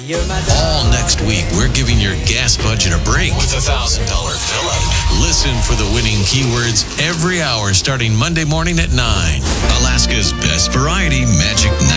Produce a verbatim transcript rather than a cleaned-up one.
All next week, we're giving your gas budget a break with a one thousand dollars fill-up. Listen for the winning keywords every hour starting Monday morning at nine. Alaska's best variety, Magic